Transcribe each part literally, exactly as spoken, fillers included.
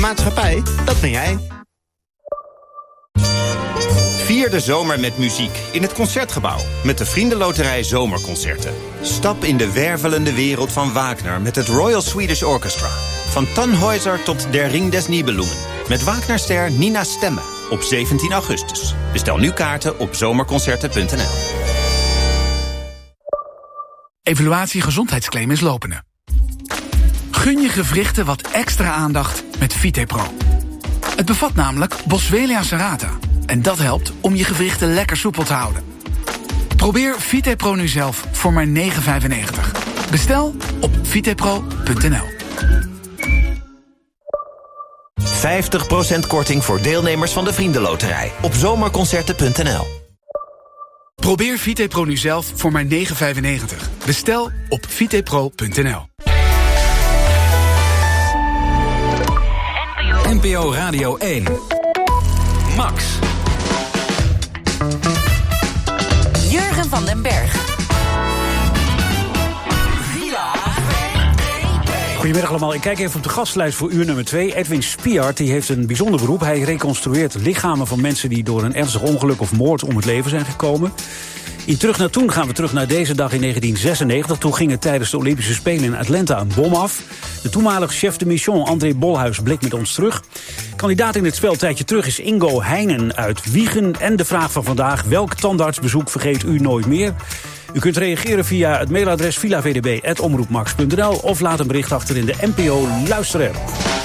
maatschappij, dat ben jij. Vier de zomer met muziek in het Concertgebouw met de Vriendenloterij Zomerconcerten. Stap in de wervelende wereld van Wagner met het Royal Swedish Orchestra. Van Tannhäuser tot Der Ring des Nibelungen. Met Wagnerster Nina Stemme op zeventien augustus. Bestel nu kaarten op zomerconcerten punt n l. Evaluatie gezondheidsclaim is lopende. Gun je gewrichten wat extra aandacht met VitePro. Het bevat namelijk Boswellia serrata. En dat helpt om je gewrichten lekker soepel te houden. Probeer VitePro nu zelf voor maar negen vijfennegentig. Bestel op vitepro punt n l. vijftig procent korting voor deelnemers van de Vriendenloterij op zomerconcerten punt n l. Probeer VitePro nu zelf voor maar negen vijfennegentig. Bestel op vitepro punt n l. N P O Radio één. Max. Jurgen van den Berg. Goedemiddag allemaal. Ik kijk even op de gastenlijst voor uur nummer twee. Edwin Spiart die heeft een bijzonder beroep. Hij reconstrueert lichamen van mensen die door een ernstig ongeluk of moord om het leven zijn gekomen. In Terug naar Toen gaan we terug naar deze dag in negentien zesennegentig. Toen ging het tijdens de Olympische Spelen in Atlanta een bom af. De toenmalige chef de mission André Bolhuis blikt met ons terug. Kandidaat in het spel tijdje terug is Ingo Heinen uit Wiegen. En de vraag van vandaag: welk tandartsbezoek vergeet u nooit meer? U kunt reageren via het mailadres villa v d b apenstaartje omroepmax punt n l of laat een bericht achter in de N P O Luisterapp.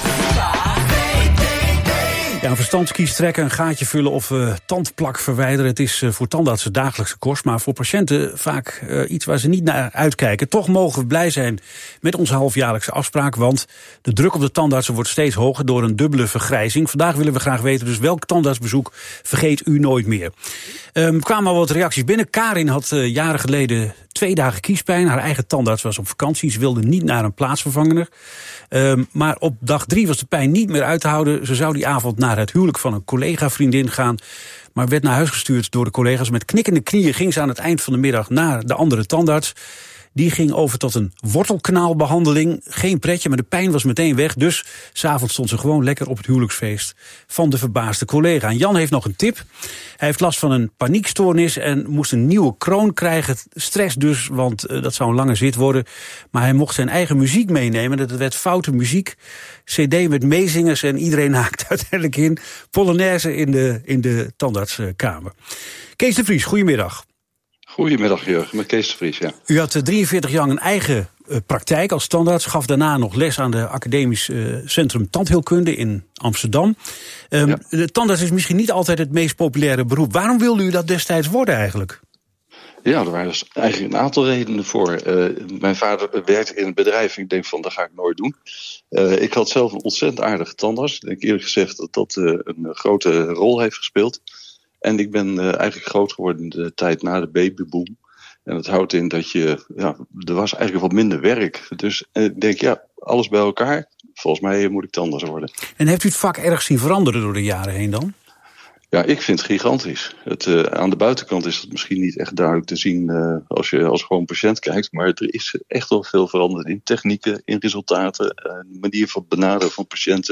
Ja, een verstandskies trekken, een gaatje vullen of uh, tandplak verwijderen. Het is uh, voor tandartsen dagelijkse kost, maar voor patiënten vaak uh, iets waar ze niet naar uitkijken. Toch mogen we blij zijn met onze halfjaarlijkse afspraak, want de druk op de tandartsen wordt steeds hoger door een dubbele vergrijzing. Vandaag willen we graag weten dus welk tandartsbezoek vergeet u nooit meer. Er um, kwamen al wat reacties binnen. Karin had uh, jaren geleden twee dagen kiespijn. Haar eigen tandarts was op vakantie. Ze wilde niet naar een plaatsvervanger. Um, maar op dag drie was de pijn niet meer uit te houden. Ze zou die avond naar het huwelijk van een collega-vriendin gaan, maar werd naar huis gestuurd door de collega's. Met knikkende knieën ging ze aan het eind van de middag naar de andere tandarts. Die ging over tot een wortelkanaalbehandeling. Geen pretje, maar de pijn was meteen weg. Dus 's avonds stond ze gewoon lekker op het huwelijksfeest van de verbaasde collega. En Jan heeft nog een tip. Hij heeft last van een paniekstoornis en moest een nieuwe kroon krijgen. Stress dus, want uh, dat zou een lange zit worden. Maar hij mocht zijn eigen muziek meenemen. Dat werd foute muziek. C D met meezingers en iedereen haakt uiteindelijk in. Polonaise in de, in de tandartskamer. Kees de Vries, goedemiddag. Goedemiddag, Jurgen, met Kees de Vries, ja. U had drieënveertig jaar een eigen uh, praktijk als tandarts. Gaf daarna nog les aan de Academisch uh, Centrum Tandheelkunde in Amsterdam. Um, ja. De tandarts is misschien niet altijd het meest populaire beroep. Waarom wilde u dat destijds worden eigenlijk? Ja, er waren dus eigenlijk een aantal redenen voor. Uh, mijn vader werkte in een bedrijf en ik denk van, dat ga ik nooit doen. Uh, ik had zelf een ontzettend aardige tandarts. Ik denk eerlijk gezegd dat dat uh, een grote rol heeft gespeeld. En ik ben uh, eigenlijk groot geworden in de tijd na de babyboom. En dat houdt in dat je, ja, er was eigenlijk wat minder werk. Dus uh, ik denk, ja, alles bij elkaar. Volgens mij moet ik tandarts worden. En heeft u het vak erg zien veranderen door de jaren heen dan? Ja, ik vind het gigantisch. Het, uh, aan de buitenkant is het misschien niet echt duidelijk te zien uh, als je als gewoon patiënt kijkt. Maar er is echt wel veel veranderd in technieken, in resultaten, uh, manier van benaderen van patiënten.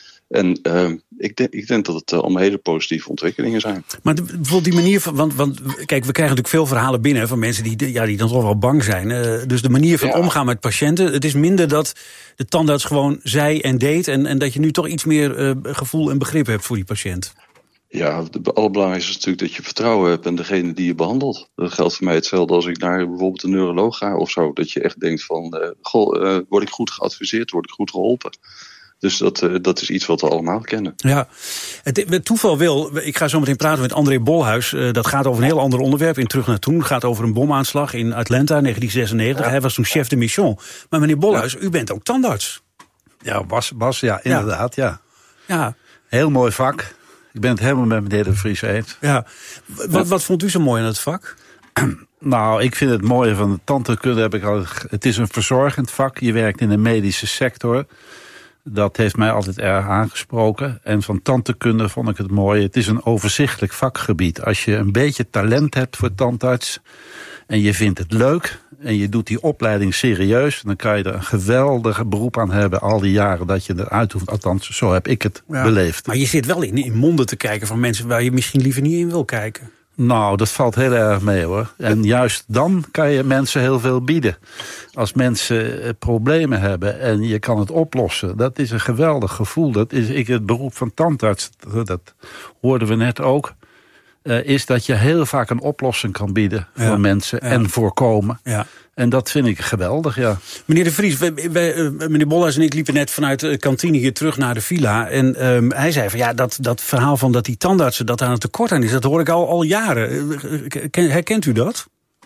En uh, ik, denk, ik denk dat het uh, allemaal hele positieve ontwikkelingen zijn. Maar de, bijvoorbeeld die manier van, want, want kijk, we krijgen natuurlijk veel verhalen binnen van mensen die, ja, die dan toch wel bang zijn. Uh, dus de manier van ja. omgaan met patiënten. Het is minder dat de tandarts gewoon zei en deed. En, en dat je nu toch iets meer uh, gevoel en begrip hebt voor die patiënt. Ja, het allerbelangrijkste is natuurlijk dat je vertrouwen hebt in degene die je behandelt. Dat geldt voor mij hetzelfde als ik naar bijvoorbeeld een neuroloog ga of zo. Dat je echt denkt van, uh, goh, uh, word ik goed geadviseerd, word ik goed geholpen. Dus dat, uh, dat is iets wat we allemaal kennen. Ja, het, het toeval wil, ik ga zo meteen praten met André Bolhuis. Uh, dat gaat over een heel ander onderwerp. In Terug naar Toen het gaat over een bomaanslag in Atlanta, negentien zesennegentig. Ja. Hij was toen chef de mission. Maar meneer Bolhuis, ja. u bent ook tandarts. Ja, Bas, Bas ja, inderdaad, ja. ja. ja. Heel mooi vak. Ik ben het helemaal met meneer de Vries eens. Ja. Wat, wat vond u zo mooi aan het vak? Nou, ik vind het mooie van de tandheelkunde heb ik al. Het is een verzorgend vak. Je werkt in de medische sector. Dat heeft mij altijd erg aangesproken. En van tandheelkunde vond ik het mooi. Het is een overzichtelijk vakgebied. Als je een beetje talent hebt voor tandarts en je vindt het leuk en je doet die opleiding serieus, dan kan je er een geweldig beroep aan hebben al die jaren dat je eruit hoeft. Althans, zo heb ik het ja, beleefd. Maar je zit wel in, in monden te kijken van mensen waar je misschien liever niet in wil kijken. Nou, dat valt heel erg mee, hoor. En juist dan kan je mensen heel veel bieden. Als mensen problemen hebben en je kan het oplossen. Dat is een geweldig gevoel. Dat is ik, het beroep van tandarts, dat hoorden we net ook, Uh, is dat je heel vaak een oplossing kan bieden ja, voor mensen ja. en voorkomen. Ja. En dat vind ik geweldig, ja. Meneer De Vries, wij, wij, uh, meneer Bolhuis en ik liepen net vanuit de kantine hier terug naar de villa. En um, hij zei van ja, dat, dat verhaal van dat die tandartsen, dat daar een tekort aan is, dat hoor ik al, al jaren. Uh, herkent u dat?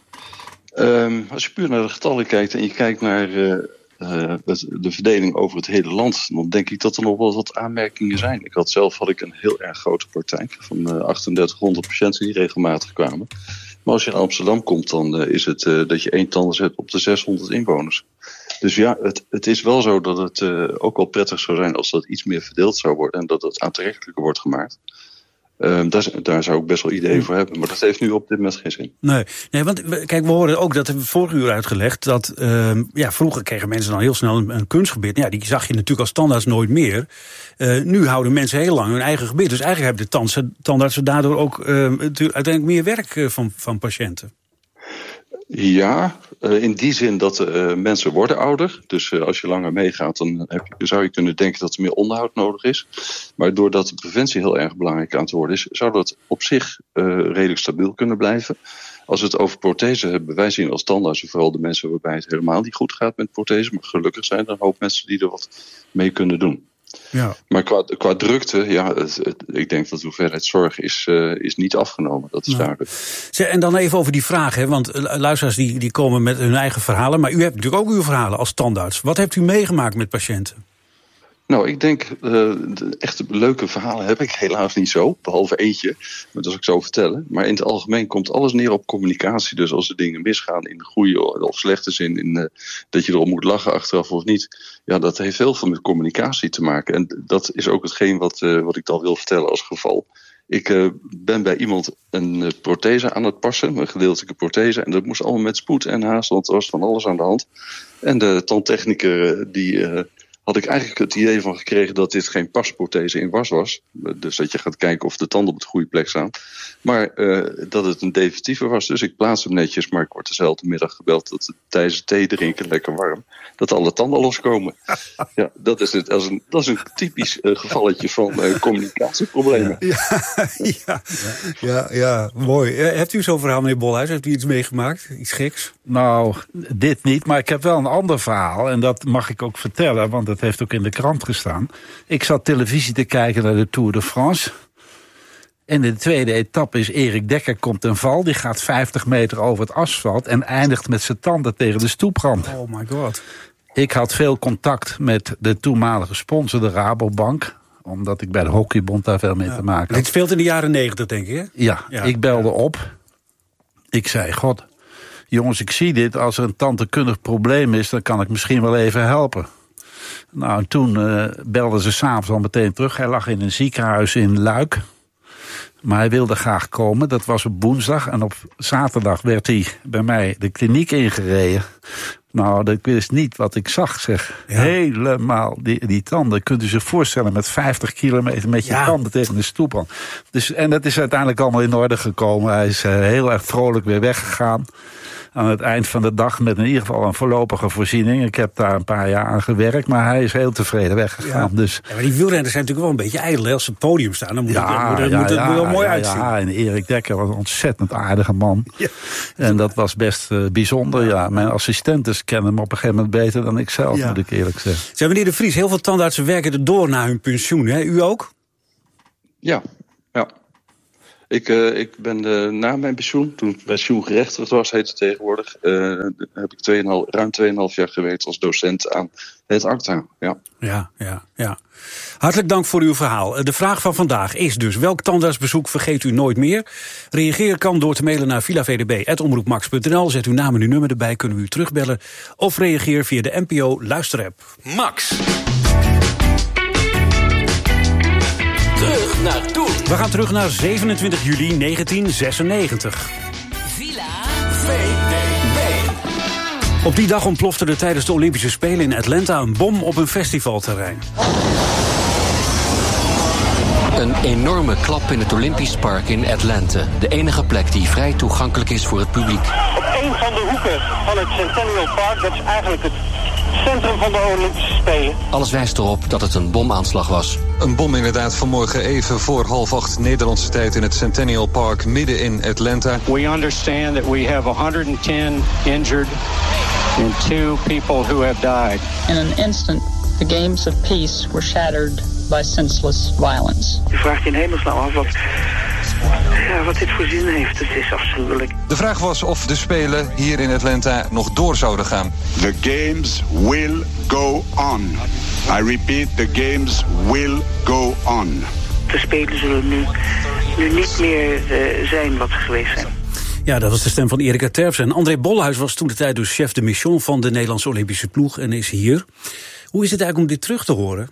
Um, als je puur naar de getallen kijkt en je kijkt naar Uh... Uh, de verdeling over het hele land, dan denk ik dat er nog wel wat aanmerkingen zijn. Ik had zelf had ik een heel erg grote praktijk van uh, achtendertighonderd patiënten die regelmatig kwamen. Maar als je in Amsterdam komt, dan uh, is het uh, dat je één tandarts hebt op de zeshonderd inwoners. Dus ja, het, het is wel zo dat het uh, ook wel prettig zou zijn als dat iets meer verdeeld zou worden en dat het aantrekkelijker wordt gemaakt. Um, daar, daar zou ik best wel ideeën voor hebben. Maar dat heeft nu op dit moment geen zin. Nee, nee want kijk, we horen ook, dat hebben we vorig uur uitgelegd, dat um, ja, vroeger kregen mensen dan heel snel een, een kunstgebied. Ja, die zag je natuurlijk als tandarts nooit meer. Uh, nu houden mensen heel lang hun eigen gebied. Dus eigenlijk hebben de tandartsen, tandartsen daardoor ook uh, uiteindelijk meer werk uh, van, van patiënten. Ja, uh, in die zin dat uh, mensen worden ouder. Dus uh, als je langer meegaat, dan heb je, zou je kunnen denken dat er meer onderhoud nodig is. Maar doordat de preventie heel erg belangrijk aan het worden is, zou dat op zich uh, redelijk stabiel kunnen blijven. Als we het over prothese hebben, wij zien als tandartsen vooral de mensen waarbij het helemaal niet goed gaat met prothese. Maar gelukkig zijn er een hoop mensen die er wat mee kunnen doen. Ja. Maar qua, qua drukte, ja, het, het, ik denk dat de hoeveelheid zorg is, uh, is niet afgenomen. Dat is duidelijk. Ja. En dan even over die vraag, hè, want luisteraars die, die komen met hun eigen verhalen. Maar u hebt natuurlijk ook uw verhalen als tandarts. Wat hebt u meegemaakt met patiënten? Nou, ik denk, uh, de echte leuke verhalen heb ik helaas niet zo. Behalve eentje, maar dat zal ik zo vertellen. Maar in het algemeen komt alles neer op communicatie. Dus als er dingen misgaan in de goede of slechte zin, in, uh, dat je erop moet lachen achteraf of niet. Ja, dat heeft heel veel met communicatie te maken. En dat is ook hetgeen wat, uh, wat ik dan wil vertellen als geval. Ik uh, ben bij iemand een uh, prothese aan het passen, een gedeeltelijke prothese. En dat moest allemaal met spoed en haast, want er was van alles aan de hand. En de tandtechniker uh, die... Uh, had ik eigenlijk het idee van gekregen dat dit geen pasprothese in was was. Dus dat je gaat kijken of de tanden op de goede plek staan. Maar uh, dat het een definitieve was. Dus ik plaats hem netjes, maar ik word dezelfde middag gebeld dat het, tijdens het thee drinken lekker warm, dat alle tanden loskomen. Ja, dat is, het, dat is, een, dat is een typisch uh, gevalletje van uh, communicatieproblemen. Ja, ja, ja, ja, mooi. Hebt u zo'n verhaal, meneer Bolhuis? Heeft u iets meegemaakt? Iets geks? Nou, dit niet, maar ik heb wel een ander verhaal. En dat mag ik ook vertellen, want dat heeft ook in de krant gestaan. Ik zat televisie te kijken naar de Tour de France. En de tweede etappe is Erik Dekker komt ten val. Die gaat vijftig meter over het asfalt en eindigt met zijn tanden tegen de stoeprand. Oh my god. Ik had veel contact met de toenmalige sponsor, de Rabobank, omdat ik bij de Hockeybond daar veel mee ja. te maken had. Dit speelt in de jaren negentig, denk ik, hè? Ja, ja, ik belde op. Ik zei, god, jongens, ik zie dit. Als er een tandheelkundig probleem is, dan kan ik misschien wel even helpen. Nou, en toen uh, belden ze s'avonds al meteen terug. Hij lag in een ziekenhuis in Luik. Maar hij wilde graag komen. Dat was op woensdag. En op zaterdag werd hij bij mij de kliniek ingereden. Nou, ik wist niet wat ik zag, zeg. Ja. Helemaal, die, die tanden. Kunt u zich voorstellen met vijftig kilometer met je ja. tanden tegen de stoeprand. Dus, en dat is uiteindelijk allemaal in orde gekomen. Hij is uh, heel erg vrolijk weer weggegaan. Aan het eind van de dag met in ieder geval een voorlopige voorziening. Ik heb daar een paar jaar aan gewerkt, maar hij is heel tevreden weggegaan. Ja. Dus. Ja, maar die wielrenners zijn natuurlijk wel een beetje ijdel. Als ze op het podium staan, dan moet ja, het, moet, ja, moet het ja, wel mooi ja, uitzien. Ja, en Erik Dekker was een ontzettend aardige man. Ja. En dat was best uh, bijzonder. Ja. Mijn assistenten kennen hem op een gegeven moment beter dan ik zelf, ja. moet ik eerlijk zeggen. Zeg, meneer De Vries, heel veel tandartsen werken er door na hun pensioen. Hè? U ook? Ja, ja. Ik, uh, ik ben uh, na mijn pensioen, toen ik pensioengerechtigd was, heet het tegenwoordig, uh, heb ik tweeënhalf, ruim tweeënhalf jaar gewerkt als docent aan het ACTA. Ja. Ja, ja, ja. Hartelijk dank voor uw verhaal. De vraag van vandaag is dus, welk tandartsbezoek vergeet u nooit meer? Reageer kan door te mailen naar villavdb apenstaartje omroepmax punt n l. Zet uw naam en uw nummer erbij, kunnen we u terugbellen. Of reageer via de N P O luisterapp. Max. naartoe? We gaan terug naar zevenentwintig juli negentien zesennegentig. Villa V D B. Op die dag ontplofte er tijdens de Olympische Spelen in Atlanta een bom op een festivalterrein. Een enorme klap in het Olympisch Park in Atlanta. De enige plek die vrij toegankelijk is voor het publiek. Op een van de hoeken van het Centennial Park, dat is eigenlijk het centrum van de Olympische Spelen. Alles wijst erop dat het een bomaanslag was. Een bom inderdaad vanmorgen even voor half acht Nederlandse tijd in het Centennial Park midden in Atlanta. We understand that we have one hundred ten injured and two people who have died. In an instant, the games of peace were shattered by senseless violence. Je vraagt je in hemelsnaam af wat, ja, wat dit voor zin heeft. Het is afschuwelijk. De vraag was of de Spelen hier in Atlanta nog door zouden gaan. The games will go on. I repeat, the games will go on. De Spelen zullen nu, nu niet meer uh, zijn wat ze geweest zijn. Ja, dat was de stem van Erika Terpstra. En André Bolhuis was toen de tijd dus chef de mission van de Nederlandse Olympische ploeg en is hier. Hoe is het eigenlijk om dit terug te horen?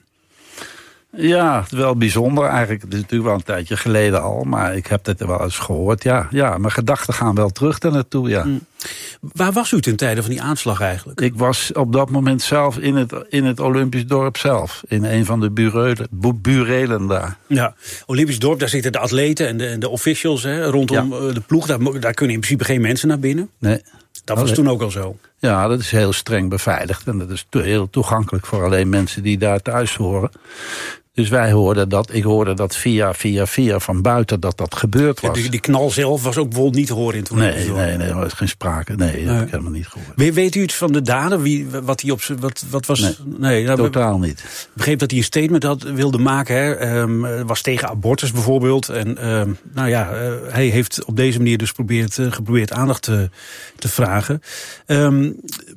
Ja, wel bijzonder eigenlijk. Het is natuurlijk wel een tijdje geleden al, maar ik heb het wel eens gehoord. Ja, ja, mijn gedachten gaan wel terug daar naartoe, ja. Mm. Waar was u ten tijde van die aanslag eigenlijk? Ik was op dat moment zelf in het, in het Olympisch dorp zelf. In een van de burelen, burelen daar. Ja, Olympisch dorp, daar zitten de atleten en de, en de officials hè, rondom ja. de ploeg. Daar, daar kunnen in principe geen mensen naar binnen. Nee. Dat was toen ook al zo. Ja, dat is heel streng beveiligd. En dat is heel toegankelijk voor alleen mensen die daar thuis horen. Dus wij hoorden dat, ik hoorde dat via, via, via van buiten dat dat gebeurd was. Die, die knal zelf was ook bijvoorbeeld niet te horen in het Nee, nee, nee, nee, er was geen sprake. Nee, dat nee. heb ik helemaal niet gehoord. We, weet u iets van de dader? Wie, wat, hij op, wat, wat was... Nee, nee nou, totaal niet. Ik begreep dat hij een statement had, wilde maken. Hè. Um, was tegen abortus bijvoorbeeld. En um, nou ja, uh, hij heeft op deze manier dus geprobeerd, uh, geprobeerd aandacht te, te vragen. Um,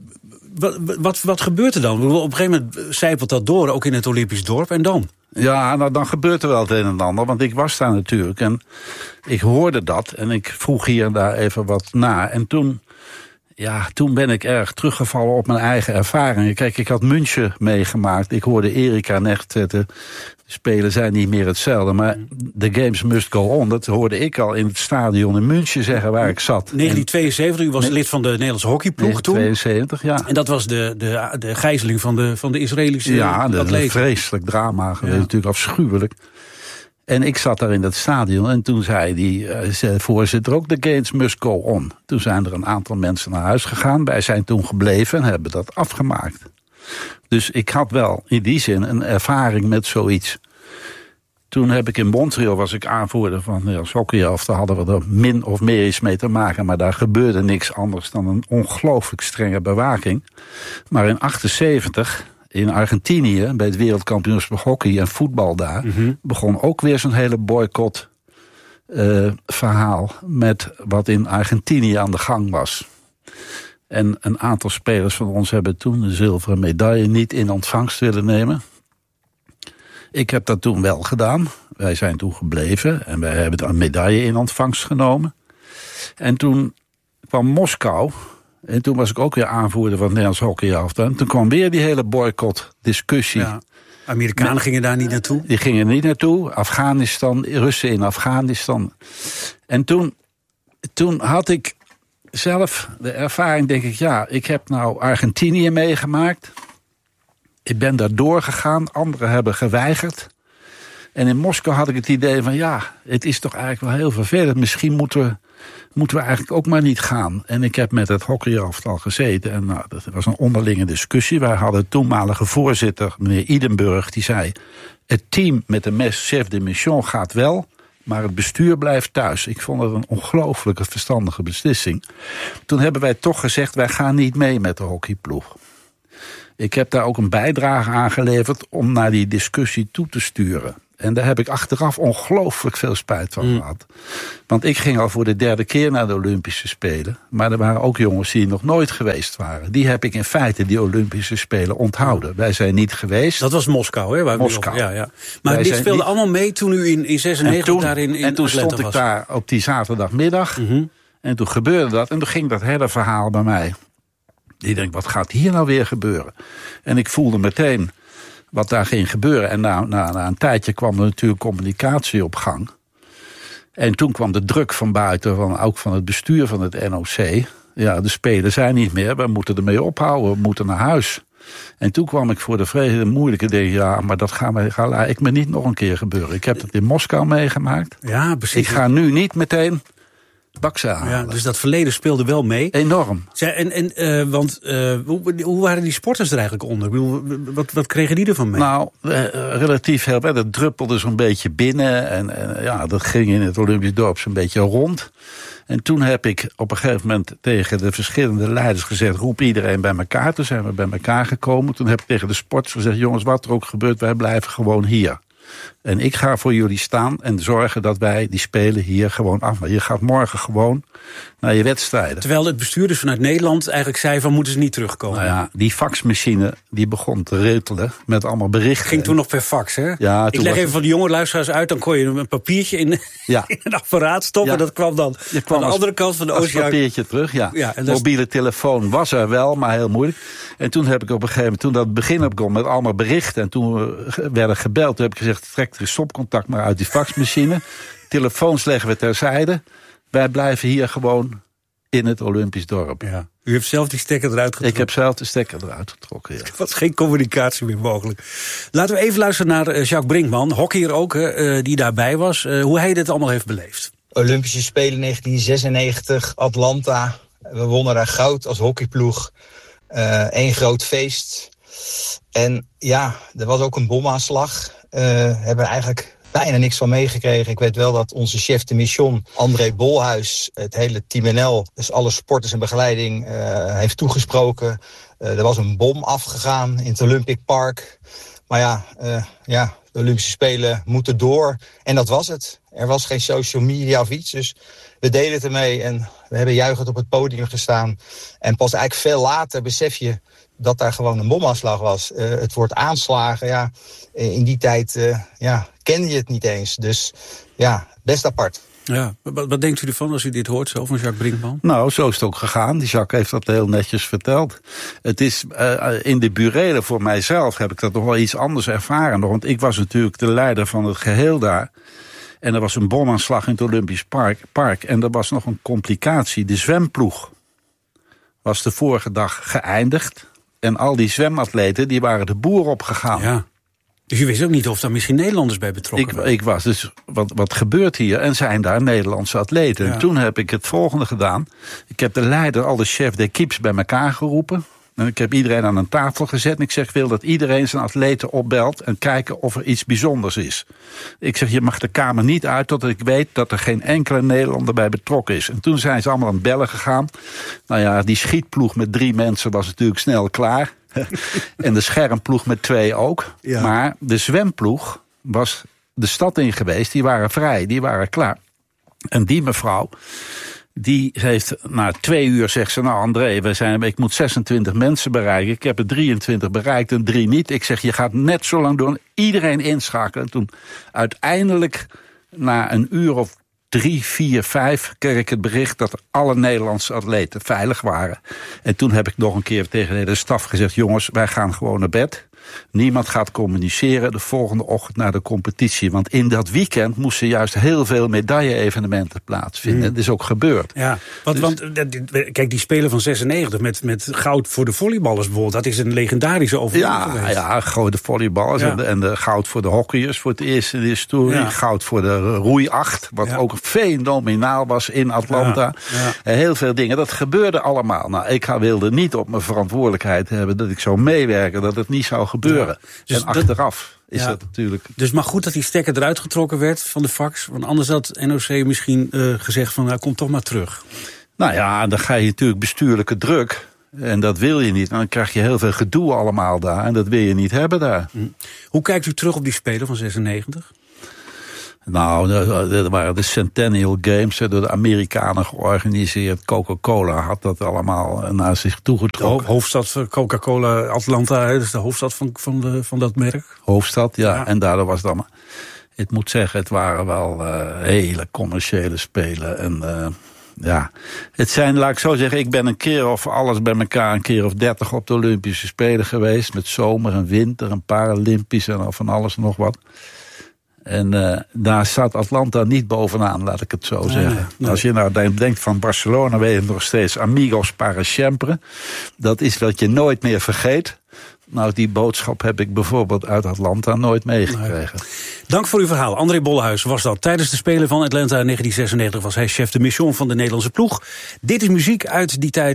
wat, wat, wat gebeurt er dan? Op een gegeven moment zijpelt dat door, ook in het Olympisch dorp. En dan? Ja, nou dan gebeurt er wel het een en ander. Want ik was daar natuurlijk en ik hoorde dat. En ik vroeg hier en daar even wat na. En toen, ja, toen ben ik erg teruggevallen op mijn eigen ervaringen. Kijk, ik had München meegemaakt. Ik hoorde Erika net zetten. De Spelen zijn niet meer hetzelfde. Maar the games must go on. Dat hoorde ik al in het stadion in München zeggen waar ik zat. negentien tweeënzeventig, u was lid van de Nederlandse hockeyploeg toen. negentien tweeënzeventig, ja. En dat was de, de, de gijzeling van de, van de Israëlische ja, atleten. Ja, een vreselijk drama geweest. Ja. Natuurlijk afschuwelijk. En ik zat daar in dat stadion en toen zei die uh, voorzitter ook, the games must go on. Toen zijn er een aantal mensen naar huis gegaan. Wij zijn toen gebleven en hebben dat afgemaakt. Dus ik had wel in die zin een ervaring met zoiets. Toen heb ik in Montreal, was ik aanvoerder van de hockeyelftal, daar hadden we er min of meer iets mee te maken. Maar daar gebeurde niks anders dan een ongelooflijk strenge bewaking. Maar in achtenzeventig... in Argentinië, bij het wereldkampioenschap hockey en voetbal daar, mm-hmm. begon ook weer zo'n hele boycott uh, verhaal met wat in Argentinië aan de gang was. En een aantal spelers van ons hebben toen de zilveren medaille niet in ontvangst willen nemen. Ik heb dat toen wel gedaan. Wij zijn toen gebleven en wij hebben een medaille in ontvangst genomen. En toen kwam Moskou. En toen was ik ook weer aanvoerder van het Nederlands hockeyelftal. En toen kwam weer die hele boycott-discussie. Ja. Amerikanen gingen daar niet naartoe? Die gingen niet naartoe. Afghanistan, Russen in Afghanistan. En toen, toen had ik zelf de ervaring, denk ik, ja, ik heb nou Argentinië meegemaakt. Ik ben daar doorgegaan, anderen hebben geweigerd. En in Moskou had ik het idee van, ja, het is toch eigenlijk wel heel vervelend. Misschien moeten we, moeten we eigenlijk ook maar niet gaan. En ik heb met het hockeyelftal gezeten. En nou, dat was een onderlinge discussie. Wij hadden de toenmalige voorzitter, meneer Idenburg, die zei, het team met de chef de mission gaat wel, maar het bestuur blijft thuis. Ik vond het een ongelooflijke verstandige beslissing. Toen hebben wij toch gezegd, wij gaan niet mee met de hockeyploeg. Ik heb daar ook een bijdrage aan geleverd om naar die discussie toe te sturen. En daar heb ik achteraf ongelooflijk veel spijt van mm. gehad. Want ik ging al voor de derde keer naar de Olympische Spelen. Maar er waren ook jongens die nog nooit geweest waren. Die heb ik in feite die Olympische Spelen onthouden. Wij zijn niet geweest. Dat was Moskou, hè? Waar Moskou. Ja, ja. Maar Wij dit speelde niet... allemaal mee toen u in, in zesennegentig daarin in En toen Atlanta stond was. ik daar op die zaterdagmiddag. Mm-hmm. En toen gebeurde dat. En toen ging dat hele verhaal bij mij. Ik denk, wat gaat hier nou weer gebeuren? En ik voelde meteen wat daar ging gebeuren. En na, na, na een tijdje kwam er natuurlijk communicatie op gang. En toen kwam de druk van buiten, van, ook van het bestuur van het N O C. Ja, de spelen zijn niet meer, we moeten ermee ophouden, we moeten naar huis. En toen kwam ik voor de vrede moeilijke dingen. Ja, maar dat gaat me, ga ik me niet nog een keer gebeuren. Ik heb het in Moskou meegemaakt. Ja, precies. Ik ga nu niet meteen baksen halen. Ja, dus dat verleden speelde wel mee. Enorm. Zij, en, en, uh, want uh, hoe, hoe waren die sporters er eigenlijk onder? Ik bedoel, wat, wat kregen die ervan mee? Nou, uh, relatief heel veel. Dat druppelde zo'n beetje binnen. En, en ja, dat ging in het Olympisch dorp zo'n beetje rond. En toen heb ik op een gegeven moment tegen de verschillende leiders gezegd, roep iedereen bij elkaar. Toen zijn we bij elkaar gekomen. Toen heb ik tegen de sporters gezegd, jongens, wat er ook gebeurt, wij blijven gewoon hier. En ik ga voor jullie staan en zorgen dat wij die spelen hier gewoon af. Maar je gaat morgen gewoon naar je wedstrijden. Terwijl het bestuur dus vanuit Nederland eigenlijk zei van moeten ze niet terugkomen. Nou ja, die faxmachine die begon te retelen met allemaal berichten. Ging toen nog per fax, hè? Ja, ik leg even van de jonge luisteraars uit, dan kon je een papiertje in, ja. in een apparaat stoppen. Ja. Dat kwam dan je kwam aan de als, andere kant van de oceaan. Als papiertje terug, ja. ja en mobiele is... telefoon was er wel, maar heel moeilijk. En toen heb ik op een gegeven moment, toen dat begin heb begon met allemaal berichten. En toen werden gebeld, toen heb ik gezegd, trek er eens stopcontact maar uit die faxmachine. Telefoons leggen we terzijde. Wij blijven hier gewoon in het Olympisch dorp. Ja. U heeft zelf die stekker eruit getrokken? Ik heb zelf de stekker eruit getrokken, ja. Er was geen communicatie meer mogelijk. Laten we even luisteren naar uh, Jacques Brinkman, hockeyer ook, uh, die daarbij was. Uh, hoe hij dit allemaal heeft beleefd. Olympische Spelen negentien zesennegentig, Atlanta. We wonnen daar goud als hockeyploeg. Eén uh, groot feest. En ja, er was ook een bomaanslag. Uh, hebben eigenlijk bijna niks van meegekregen. Ik weet wel dat onze chef de mission, André Bolhuis, het hele Team N L, dus alle sporters en begeleiding, uh, heeft toegesproken. Uh, er was een bom afgegaan in het Olympic Park. Maar ja, uh, ja, de Olympische Spelen moeten door. En dat was het. Er was geen social media of iets. Dus we deden het ermee en we hebben juichend op het podium gestaan. En pas eigenlijk veel later besef je dat daar gewoon een bomaanslag was. Uh, het woord aanslagen, ja, in die tijd uh, ja, kende je het niet eens. Dus ja, best apart. Ja, wat, wat denkt u ervan als u dit hoort zo van Jacques Brinkman? Nou, zo is het ook gegaan. Die Jacques heeft dat heel netjes verteld. Het is uh, in de burelen voor mijzelf heb ik dat nog wel iets anders ervaren. Want ik was natuurlijk de leider van het geheel daar. En er was een bomaanslag in het Olympisch Park, park. En er was nog een complicatie. De zwemploeg was de vorige dag geëindigd. En al die zwematleten die waren de boer opgegaan. Ja. Dus je wist ook niet of daar misschien Nederlanders bij betrokken ik, waren? Ik was dus, wat, wat gebeurt hier? En zijn daar Nederlandse atleten? Ja. En toen heb ik het volgende gedaan. Ik heb de leider, al de chef d'équipes bij elkaar geroepen. En ik heb iedereen aan een tafel gezet. En ik zeg, ik wil dat iedereen zijn atleten opbelt en kijken of er iets bijzonders is. Ik zeg, je mag de kamer niet uit totdat ik weet dat er geen enkele Nederlander bij betrokken is. En toen zijn ze allemaal aan het bellen gegaan. Nou ja, die schietploeg met drie mensen was natuurlijk snel klaar. En de schermploeg met twee ook. Ja. Maar de zwemploeg was de stad in geweest. Die waren vrij, die waren klaar. En die mevrouw, die heeft na twee uur zegt ze, nou André, we zijn, ik moet zesentwintig mensen bereiken. Ik heb er drieëntwintig bereikt en drie niet. Ik zeg, je gaat net zo lang door. Iedereen inschakelen. En toen uiteindelijk, na een uur of drie, vier, vijf, kreeg ik het bericht dat alle Nederlandse atleten veilig waren. En toen heb ik nog een keer tegen de staf gezegd, jongens, wij gaan gewoon naar bed. Niemand gaat communiceren de volgende ochtend naar de competitie. Want in dat weekend moesten juist heel veel medaille-evenementen plaatsvinden. Mm. Dat is ook gebeurd. Ja, want, dus, want kijk, die Spelen van zesennegentig met, met goud voor de volleyballers bijvoorbeeld, dat is een legendarische overwinning ja, geweest. Ja, goud de volleyballers ja. en, de, en de goud voor de hockeyers voor het eerst in de historie. Ja. Goud voor de roeiacht, wat ja. ook fenomenaal was in Atlanta. Ja. Ja. Heel veel dingen, dat gebeurde allemaal. Nou, ik wilde niet op mijn verantwoordelijkheid hebben dat ik zou meewerken, dat het niet zou gebeuren. Ja, dus en achteraf dat, is ja, dat natuurlijk. Dus maar goed dat die stekker eruit getrokken werd van de fax. Want anders had N O C misschien uh, gezegd van nou kom toch maar terug. Nou ja, dan ga je natuurlijk bestuurlijke druk. En dat wil je niet. Dan krijg je heel veel gedoe allemaal daar. En dat wil je niet hebben daar. Hm. Hoe kijkt u terug op die Spelen van zesennegentig? Nou, dat waren de Centennial Games, door de Amerikanen georganiseerd. Coca-Cola had dat allemaal naar zich toegetrokken. De hoofdstad van Coca-Cola, Atlanta, dat is de hoofdstad van, van, de, van dat merk. Hoofdstad, ja. ja. En daardoor was het allemaal. Ik moet zeggen, het waren wel uh, hele commerciële spelen. En uh, ja, het zijn, laat ik zo zeggen, ik ben een keer of alles bij elkaar een keer of dertig op de Olympische Spelen geweest. Met zomer en winter en Paralympisch en van alles en nog wat. En uh, daar staat Atlanta niet bovenaan, laat ik het zo nee, zeggen. Nee, nee. Als je nou denkt van Barcelona, weet je nog steeds amigos para siempre. Dat is wat je nooit meer vergeet. Nou, die boodschap heb ik bijvoorbeeld uit Atlanta nooit meegekregen. Nee. Dank voor uw verhaal. André Bollehuis was dat. Tijdens de Spelen van Atlanta in negentien zesennegentig was hij chef de mission van de Nederlandse ploeg. Dit is muziek uit die tijd.